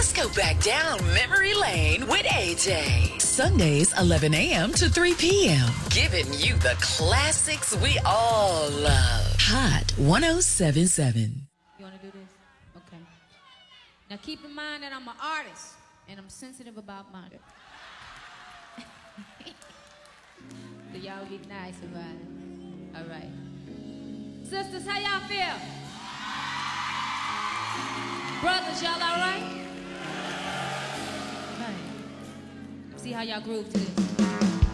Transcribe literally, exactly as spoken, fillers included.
Let's go back down memory lane with A J. Sundays, eleven a.m. to three p.m. Giving you the classics we all love. Hot one oh seven point seven. You want to do this? Okay. Now keep in mind that I'm an artist and I'm sensitive about mine. So y'all be nice about it. All right. Sisters, how y'all feel? Brothers, y'all all right? Right. See how y'all groove to this.